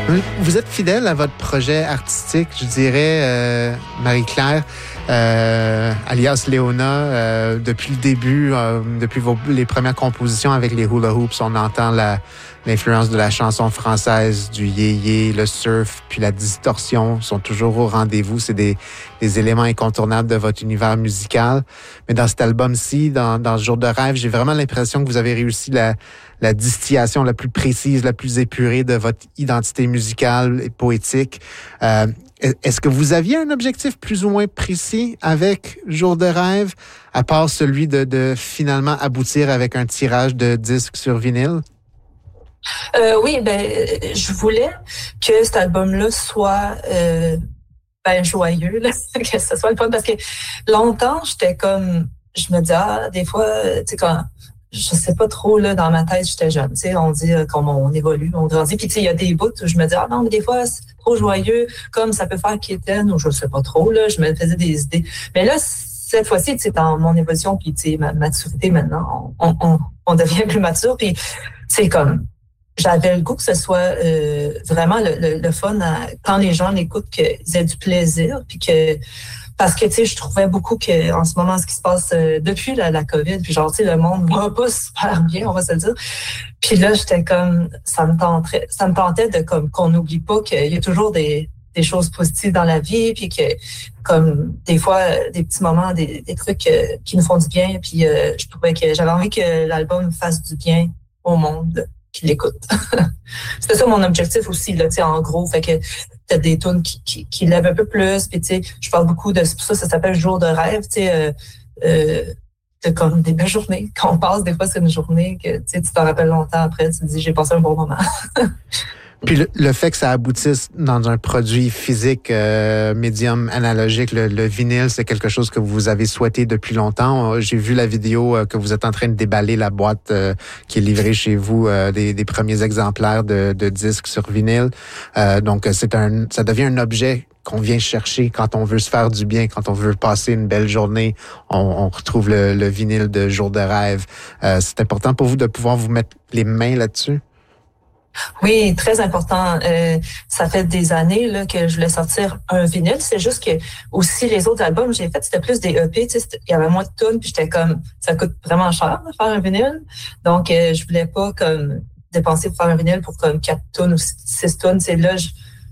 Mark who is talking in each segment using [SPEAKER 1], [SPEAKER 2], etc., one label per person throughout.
[SPEAKER 1] Vous êtes fidèle à votre projet artistique, je dirais, Marie-Claire, alias Léona, depuis le début, depuis les premières compositions avec les hula hoops, on entend l'influence de la chanson française, du yé-yé, le surf, puis la distorsion sont toujours au rendez-vous. C'est des éléments incontournables de votre univers musical. Mais dans cet album-ci, dans Ce jour de rêve, j'ai vraiment l'impression que vous avez réussi la distillation la plus précise, la plus épurée de votre identité musicale et poétique. Est-ce que vous aviez un objectif plus ou moins précis avec Jour de rêve, à part celui de finalement aboutir avec un tirage de disques sur vinyle?
[SPEAKER 2] Oui, je voulais que cet album-là soit joyeux, là, que ce soit le fun, parce que longtemps, j'étais comme, je me disais, des fois, tu sais, quand je sais pas trop, là, dans ma tête, j'étais jeune, tu sais, on dit comme on évolue, on grandit, puis tu sais, il y a des bouts où je me dis, non, mais des fois, c'est trop joyeux, comme ça peut faire quétaine, ou je sais pas trop, là, je me faisais des idées. Mais là, cette fois-ci, tu sais, dans mon évolution, puis tu sais, ma maturité maintenant, on devient plus mature, puis c'est comme, j'avais le goût que ce soit vraiment le fun quand les gens l'écoutent, qu'ils aient du plaisir, puis que parce que, tu sais, je trouvais beaucoup que en ce moment, ce qui se passe depuis la COVID, puis genre, tu sais, le monde va pas super bien, on va se le dire. Puis là, j'étais comme, ça me tentait de comme qu'on n'oublie pas qu'il y a toujours des choses positives dans la vie, puis que comme des fois, des petits moments, des trucs qui nous font du bien. Puis je trouvais que j'avais envie que l'album fasse du bien au monde qui l'écoute. C'était ça mon objectif aussi, là, tu sais, en gros. Fait que t'as des tunes qui lèvent un peu plus, puis tu sais, je parle beaucoup de, c'est pour ça que ça s'appelle Jour de rêve, tu sais, t'as comme des belles journées. Quand on passe, des fois, c'est une journée que, tu sais, tu t'en rappelles longtemps après, tu te dis, j'ai passé un bon moment.
[SPEAKER 1] Puis le fait que ça aboutisse dans un produit physique, médium analogique, le vinyle, c'est quelque chose que vous avez souhaité depuis longtemps. J'ai vu la vidéo que vous êtes en train de déballer la boîte qui est livrée chez vous, des premiers exemplaires de disques sur vinyle. Donc ça devient un objet qu'on vient chercher quand on veut se faire du bien, quand on veut passer une belle journée. On retrouve le vinyle de Jour de rêve. C'est important pour vous de pouvoir vous mettre les mains là-dessus?
[SPEAKER 2] Oui, très important. Ça fait des années là que je voulais sortir un vinyle. C'est juste que aussi les autres albums que j'ai fait, c'était plus des EP. Tu sais, il y avait moins de tunes, puis j'étais comme, ça coûte vraiment cher de faire un vinyle. Donc, je voulais pas comme dépenser pour faire un vinyle pour comme 4 tunes ou 6 tunes. C'est là,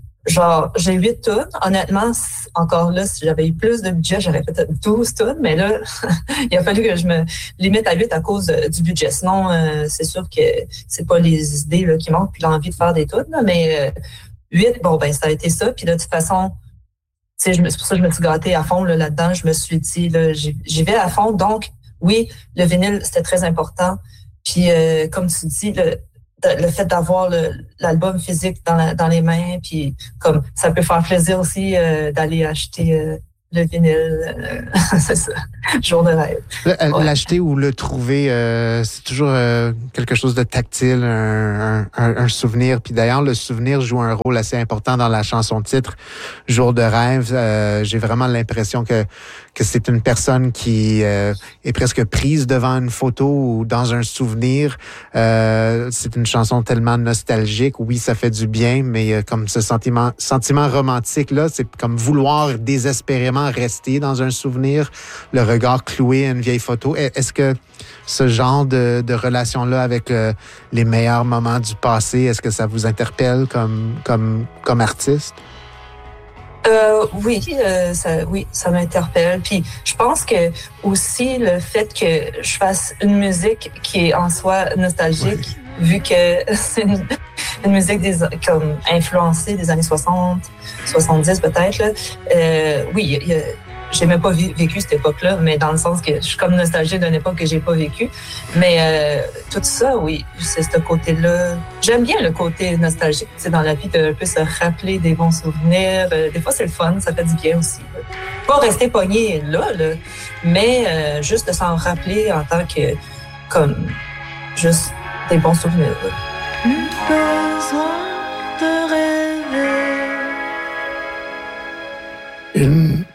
[SPEAKER 2] j'ai 8 tunes. Honnêtement, encore là, si j'avais eu plus de budget, j'aurais peut-être 12 tunes. Mais là, il a fallu que je me limite à 8 à cause du budget. Sinon, c'est sûr que c'est pas les idées là, qui manquent puis l'envie de faire des tunes. Là, mais 8, ça a été ça. Puis de toute façon, c'est pour ça que je me suis gâtée à fond là-dedans. Je me suis dit, là, j'y vais à fond. Donc, oui, le vinyle, c'était très important. Puis, comme tu dis, le fait d'avoir l'album physique dans les mains, puis comme ça peut faire plaisir aussi d'aller acheter le vinyle, c'est ça, Jour de rêve.
[SPEAKER 1] L'acheter ou le trouver, c'est toujours quelque chose de tactile, un souvenir. Puis d'ailleurs, le souvenir joue un rôle assez important dans la chanson titre Jour de rêve. J'ai vraiment l'impression que c'est une personne qui est presque prise devant une photo ou dans un souvenir. C'est une chanson tellement nostalgique. Oui, ça fait du bien, mais comme ce sentiment romantique-là, c'est comme vouloir désespérément rester dans un souvenir, le regard cloué à une vieille photo. Est-ce que ce genre de relation-là avec les meilleurs moments du passé, est-ce que ça vous interpelle comme artiste?
[SPEAKER 2] Oui, ça m'interpelle. Puis je pense que aussi le fait que je fasse une musique qui est en soi nostalgique, vu que c'est une musique comme influencée des années 60, 70 peut-être. Là. Oui, j'ai même pas vécu cette époque-là, mais dans le sens que je suis comme nostalgique d'une époque que j'ai pas vécue. Mais tout ça, oui, c'est ce côté-là. J'aime bien le côté nostalgique, tu sais, dans la vie, de un peu se rappeler des bons souvenirs. Des fois, c'est le fun, ça fait du bien aussi. Là. Pas rester pogné là, mais juste de s'en rappeler en tant que, comme, juste des bons souvenirs. Là.
[SPEAKER 3] Besoin de rêver.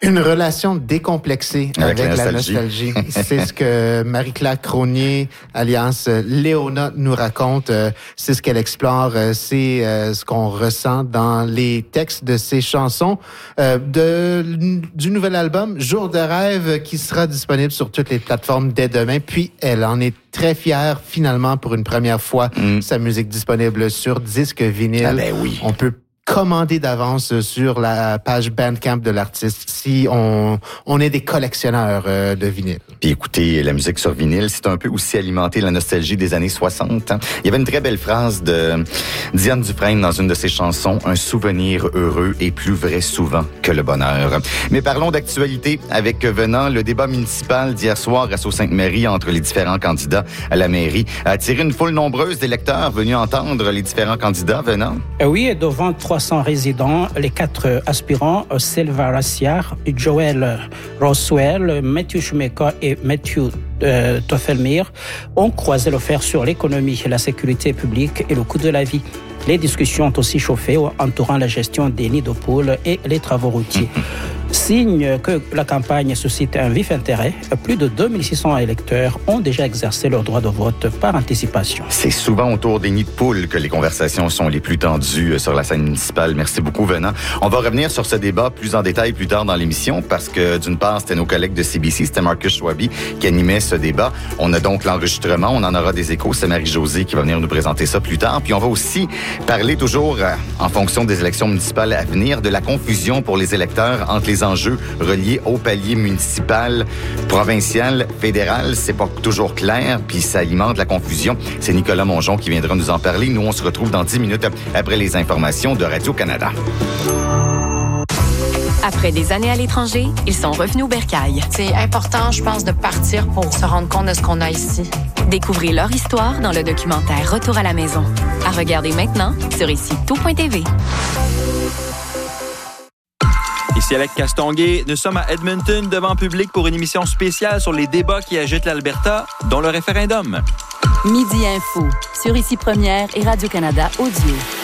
[SPEAKER 1] Une relation décomplexée avec la nostalgie. C'est ce que Marie-Claire Cronier, alias Léona, nous raconte. C'est ce qu'elle explore. C'est ce qu'on ressent dans les textes de ses chansons du nouvel album Jour de rêve qui sera disponible sur toutes les plateformes dès demain. Puis elle en est très fière, finalement, pour une première fois, sa musique disponible sur disque vinyle.
[SPEAKER 4] Ah ben oui.
[SPEAKER 1] On peut commander d'avance sur la page Bandcamp de l'artiste si on est des collectionneurs de vinyle.
[SPEAKER 4] Puis écoutez, la musique sur vinyle, c'est un peu aussi alimenter la nostalgie des années 60. Il y avait une très belle phrase de Diane Dufresne dans une de ses chansons, « Un souvenir heureux est plus vrai souvent que le bonheur ». Mais parlons d'actualité avec Venant. Le débat municipal d'hier soir à Sault-Sainte-Marie entre les différents candidats à la mairie a attiré une foule nombreuse d'électeurs venus entendre les différents candidats. Venant?
[SPEAKER 5] Oui, devant 300 résidents, les 4 aspirants, Selva Rassiar, Joel Roswell, Matthew Shoemaker et Matthew Toffelmire, ont croisé le fer sur l'économie, la sécurité publique et le coût de la vie. Les discussions ont aussi chauffé entourant la gestion des nids de poules et les travaux routiers. Signe que la campagne suscite un vif intérêt, plus de 2600 électeurs ont déjà exercé leur droit de vote par anticipation.
[SPEAKER 4] C'est souvent autour des nids de poules que les conversations sont les plus tendues sur la scène municipale. Merci beaucoup, Venant. On va revenir sur ce débat plus en détail plus tard dans l'émission parce que, d'une part, c'était nos collègues de CBC, c'était Marcus Schwabi qui animait ce débat. On a donc l'enregistrement, on en aura des échos. C'est Marie-Josée qui va venir nous présenter ça plus tard. Puis on va aussi parler toujours, en fonction des élections municipales à venir, de la confusion pour les électeurs entre les enjeux reliés au palier municipal, provincial, fédéral. C'est pas toujours clair, puis ça alimente la confusion. C'est Nicolas Mongeon qui viendra nous en parler. Nous, on se retrouve dans 10 minutes après les informations de Radio-Canada.
[SPEAKER 6] Après des années à l'étranger, ils sont revenus au Bercail.
[SPEAKER 7] C'est important, je pense, de partir pour se rendre compte de ce qu'on a ici.
[SPEAKER 6] Découvrez leur histoire dans le documentaire Retour à la maison. À regarder maintenant sur ici-tout.tv.
[SPEAKER 8] Ici Alec Castonguay, nous sommes à Edmonton devant public pour une émission spéciale sur les débats qui agitent l'Alberta, dont le référendum.
[SPEAKER 6] Midi Info, sur Ici Première et Radio-Canada Audio.